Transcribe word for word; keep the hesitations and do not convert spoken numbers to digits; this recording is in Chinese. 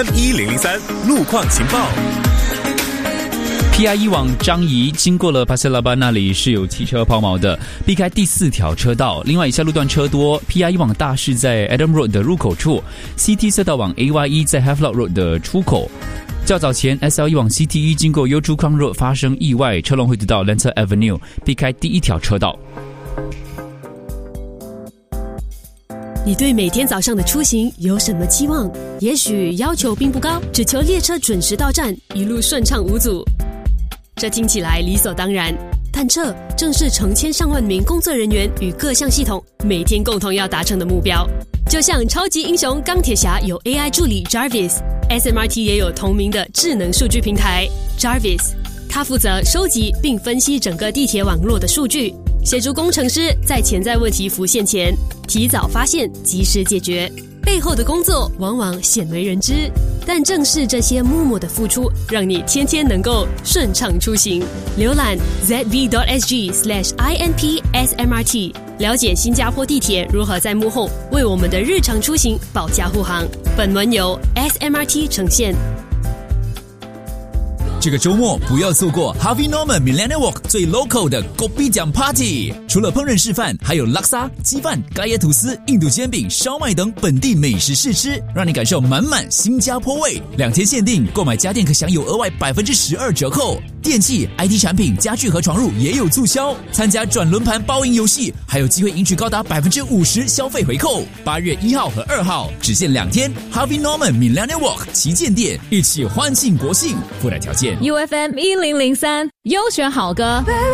一零零三路况情报。 P I 一往樟宜经过了帕塞拉巴那里是有汽车抛锚的，避开第四条车道。另外以下路段车多 ，P I 一往大市在 Adam Road 的入口处 ，C T 赛道往 A Y 一在 Havelock Road 的出口。较早前 S L 一往 C T 一经过 Yio Chu Kang Road 发生意外，车龙会得到 Lentor Avenue， 避开第一条车道。 你对每天早上的出行有什么期望？也许要求并不高，只求列车准时到站，一路顺畅无阻。这听起来理所当然，但这正是成千上万名工作人员与各项系统每天共同要达成的目标。就像超级英雄钢铁侠有 A I 助理 Jarvis，S M R T 也有同名的智能数据平台 Jarvis， 它负责收集并分析整个地铁网络的数据，协助工程师在潜在问题浮现前提早发现，及时解决。背后的工作往往鲜为人知，但正是这些默默的付出，让你天天能够顺畅出行。浏览 z b dot s g slash i n p s m r t， 了解新加坡地铁如何在幕后为我们的日常出行保驾护航。本文由 S M R T 呈现。 这个周末不要错过 Harvey Norman Millennium Walk 最 local 的 Kopi 奖 Party， 除了烹饪示范，还有拉沙、鸡饭、咖椰吐司、印度煎饼、烧麦等本地美食试吃，让你感受满满新加坡味。两天限定，购买家电可享有额外 百分之十二 折扣，电器、I T 产品、家具和床褥也有促销。参加转轮盘包赢游戏，还有机会赢取高达 百分之五十 消费回扣。八月一号和二号只限两天 Harvey Norman Millennium Walk 旗舰店，一起欢庆国庆，附带条件。 U F M 一零零三优选好歌。